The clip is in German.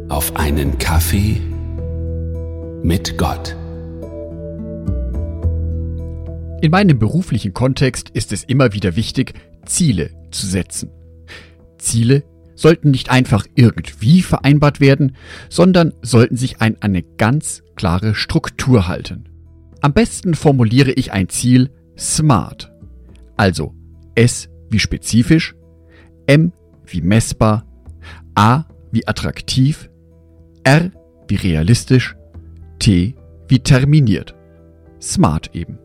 auf einen Kaffee mit Gott. In meinem beruflichen Kontext ist es immer wieder wichtig, Ziele zu setzen. Ziele sollten nicht einfach irgendwie vereinbart werden, sondern sollten sich an eine ganz klare Struktur halten. Am besten formuliere ich ein Ziel SMART, also S wie spezifisch, M wie messbar, A wie attraktiv, R wie realistisch, T wie terminiert. SMART eben.